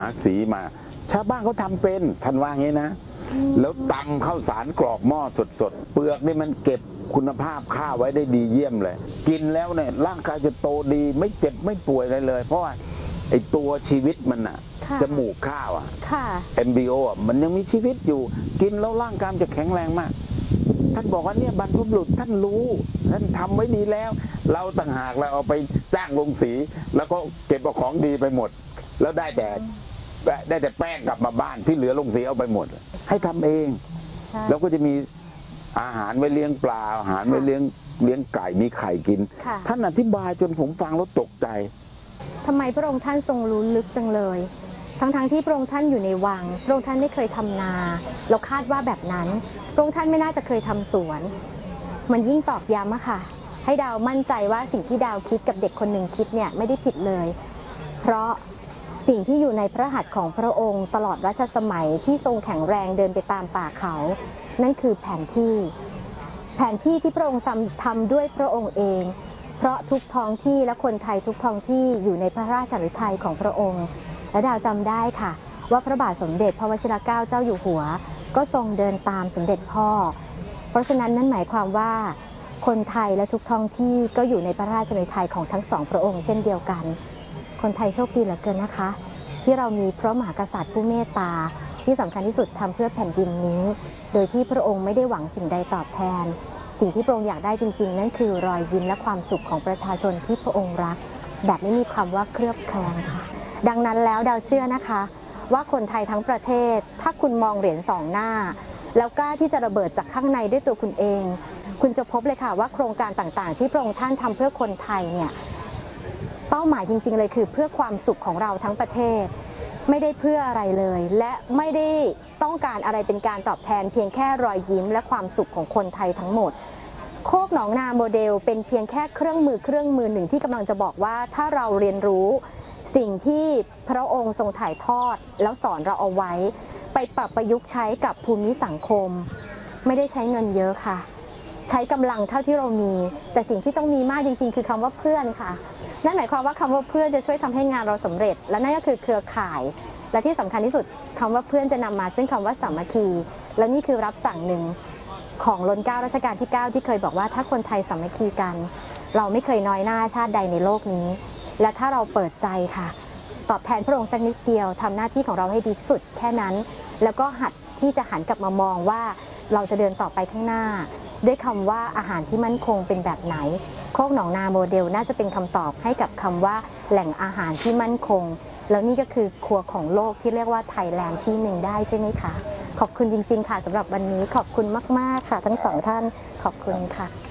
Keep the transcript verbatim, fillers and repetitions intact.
หาสีมาชาวบ้านเขาทำเป็นท่านว่างี้นะแล้วตำข้าวสารกรอกหม้อสดๆเปลือกนี่มันเก็บคุณภาพข้าวไว้ได้ดีเยี่ยมเลยกินแล้วเนี่ยร่างกายจะโตดีไม่เจ็บไม่ป่วยอะไรเลยเพราะว่าไอตัวชีวิตมันอะจมูกข้าวอะเอมบริโออะมันยังมีชีวิตอยู่กินแล้วร่างกายจะแข็งแรงมากท่านบอกว่าเนี่ยบรรพบุรุษท่านรู้ท่านทำไว้ดีแล้วเราต่างหากเราเอาไปจ้างลงสีแล้วก็เก็บเอาของดีไปหมดแล้วได้แต่ได้แต่แป้งกลับมาบ้านที่เหลือลงสีเอาไปหมดให้ทำเองแล้วก็จะมีอาหารไว้เลี้ยงปลาอาหารไว้เลี้ยงเลี้ยงไก่มีไข่กินท่านอธิบายจนผมฟังแล้วตกใจทำไมพระองค์ท่านทรงรู้ลึกจังเลยทั้งๆ ท, ที่พระองค์ท่านอยู่ในวังพระองค์ท่านไม่เคยทำนาเราคาดว่าแบบนั้นพระองค์ท่านไม่น่าจะเคยทำสวนมันยิ่งตอกย้ำอะค่ะให้ดาวมั่นใจว่าสิ่งที่ดาวคิดกับเด็กคนหนึ่งคิดเนี่ยไม่ได้ผิดเลยเพราะสิ่งที่อยู่ในพระหัตถ์ของพระองค์ตลอดรัชสมัยที่ทรงแข็งแรงเดินไปตามป่าเขานั่นคือแผนที่แผนที่ที่พระองค์ทำด้วยพระองค์เองเพราะทุกท้องที่และคนไทยทุกท้องที่อยู่ในพระราชฤทัยของพระองค์และดาวจำได้ค่ะว่าพระบาทสมเด็จพระวชิรเกล้าเจ้าอยู่หัวก็ทรงเดินตามสมเด็จพ่อเพราะฉะนั้นนั่นหมายความว่าคนไทยและทุกท้องที่ก็อยู่ในพระราชฤทัยของทั้งสองพระองค์เช่นเดียวกันคนไทยโชคดีเหลือเกินนะคะที่เรามีพระมหากษัตริย์ผู้เมตตาที่สำคัญที่สุดทำเพื่อแผ่นดินนี้โดยที่พระองค์ไม่ได้หวังสิ่งใดตอบแทนสิ่งที่พระองค์อยากได้จริงๆนั่นคือรอยยิ้มและความสุขของประชาชนที่พระองค์รักแบบไม่มีความว่าเคลือบแคลงค่ะดังนั้นแล้วดาวเชื่อนะคะว่าคนไทยทั้งประเทศถ้าคุณมองเหรียญสองหน้าแล้วกล้าที่จะระเบิดจากข้างในด้วยตัวคุณเองคุณจะพบเลยค่ะว่าโครงการต่างๆที่พระองค์ท่านทำเพื่อคนไทยเนี่ยเป้าหมายจริงๆเลยคือเพื่อความสุขของเราทั้งประเทศไม่ได้เพื่ออะไรเลยและไม่ได้ต้องการอะไรเป็นการตอบแทนเพียงแค่รอยยิ้มและความสุขของคนไทยทั้งหมดโคกหนองนาโมเดลเป็นเพียงแค่เครื่องมือเครื่องมือหนึ่งที่กำลังจะบอกว่าถ้าเราเรียนรู้สิ่งที่พระองค์ทรงถ่ายทอดแล้วสอนเราเอาไว้ไปปรับประยุกต์ใช้กับภูมิสังคมไม่ได้ใช้เงินเยอะค่ะใช้กำลังเท่าที่เรามีแต่สิ่งที่ต้องมีมากจริงๆคือคำว่าเพื่อนค่ะนั่นหมายความว่าคำว่าเพื่อนจะช่วยทำให้งานเราสำเร็จและนั่นก็คือเครือข่ายและที่สำคัญที่สุดคำว่าเพื่อนจะนำมาซึ่งคำว่าสามัคคีและนี่คือรับสั่งหนึ่งของรัชกาลรัชกาลที่เก้าที่เคยบอกว่าถ้าคนไทยสามัคคีกันเราไม่เคยน้อยหน้าชาติใดในโลกนี้และถ้าเราเปิดใจค่ะตอบแทนพระองค์สักนิดเดียวทำหน้าที่ของเราให้ดีที่สุดแค่นั้นแล้วก็หัดที่จะหันกลับมามองว่าเราจะเดินต่อไปข้างหน้าด้วยคำว่าอาหารที่มั่นคงเป็นแบบไหนโคกหนองนาโมเดลน่าจะเป็นคำตอบให้กับคำว่าแหล่งอาหารที่มั่นคงแล้วนี่ก็คือครัวของโลกที่เรียกว่าไทยแลนด์ที่หนึ่งได้ใช่ไหมคะขอบคุณจริงๆค่ะสำหรับวันนี้ขอบคุณมากๆค่ะทั้งสองท่านขอบคุณค่ะ